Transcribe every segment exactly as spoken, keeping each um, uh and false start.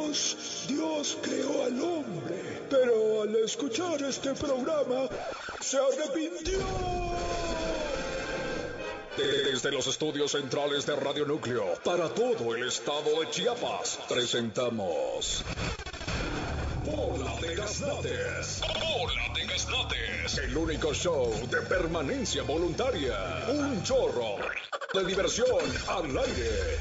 Dios, Dios creó al hombre, pero al escuchar este programa, se arrepintió. Desde los estudios centrales de Radio Núcleo, para todo el estado de Chiapas, presentamos... Bola de Gaznates. Bola de Gaznates. El único show de permanencia voluntaria. Un chorro de diversión al aire.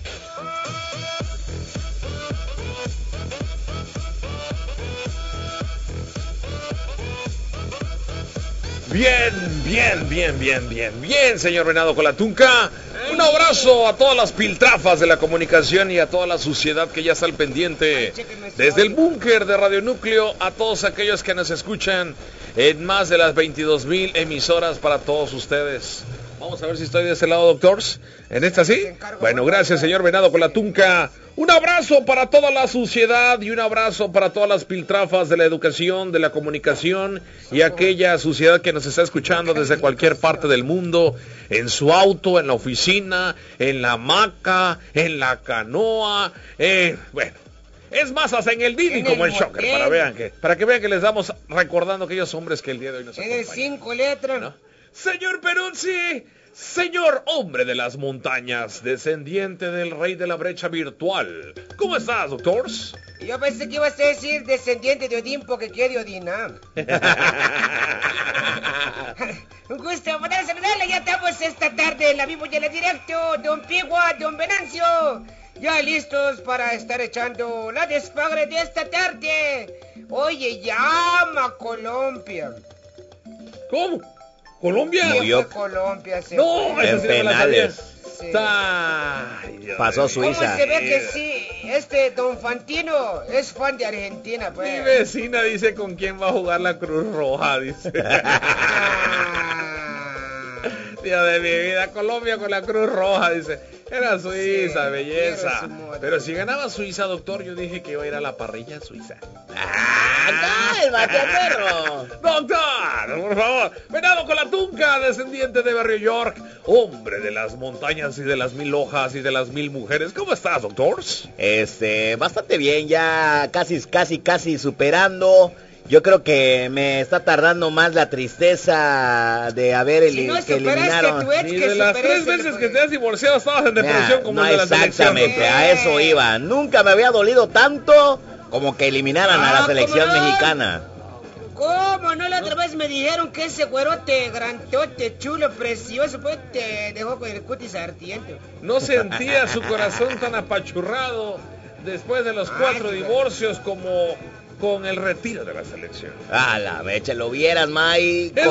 Bien, bien, bien, bien, bien, bien, señor Venado Colatunca. Un abrazo a todas las piltrafas de la comunicación y a toda la suciedad que ya está al pendiente. Desde el búnker de Radio Núcleo, a todos aquellos que nos escuchan en más de las veintidós mil emisoras para todos ustedes. Vamos a ver si estoy de este lado, doctores. ¿En esta sí? Bueno, gracias, señor Venado Colatunca. Un abrazo para toda la suciedad y un abrazo para todas las piltrafas de la educación, de la comunicación y aquella suciedad que nos está escuchando desde cualquier parte del mundo, en su auto, en la oficina, en la hamaca, en la canoa, eh, bueno. Es más, hasta en el Didi como el Shocker, para, vean que, para que vean que les damos recordando aquellos hombres que el día de hoy nos acompañan. En el cinco letras. ¿No? Señor Peruzzi, señor hombre de las montañas, descendiente del rey de la brecha virtual. ¿Cómo estás, doctores? Yo pensé que ibas a decir descendiente de Odín porque quiere odinar. Un gusto poder saludarle, ya estamos esta tarde en la vivo y en la directo, don Pigua, don Venancio. Ya listos para estar echando la desfagre de esta tarde. Oye, llama Colombia. ¿Cómo? ¿Colombia? Siempre Colombia se No, fue. eso sí no me la sabía. Sí. Ay, Dios Pasó mío. Suiza. ¿Cómo se ve que sí? Este Don Fantino es fan de Argentina, pues. Mi vecina dice con quién va a jugar la Cruz Roja, dice. Dios de mi vida, Colombia con la Cruz Roja, dice. Era Suiza, Sí, belleza. pero, Pero si ganaba Suiza, doctor, yo dije que iba a ir a la parrilla suiza. ¡Ah, cálmate, perro! Doctor, por favor. Venado Colatunca, descendiente de Barrio York, hombre de las montañas y de las mil hojas y de las mil mujeres. ¿Cómo estás, doctor? Este, bastante bien, ya casi, casi, casi superando. Yo creo que me está tardando más la tristeza de haber el, Si no que eliminaron. tu ex, Ni que de las superes tres el- veces que te has divorciado estabas en depresión Nah, como no, el de la selección. exactamente, doctor. a eso iba. Nunca me había dolido tanto como que eliminaran a Ah, la ¿cómo selección no? mexicana. ¿Cómo no? La otra vez me dijeron que ese güerote grandote, chulo, precioso, pues te dejó con el cutis ardiente. No sentía su corazón tan apachurrado después de los Ay, cuatro sí, divorcios como con el retiro de la selección. A la mecha, lo vieras, May.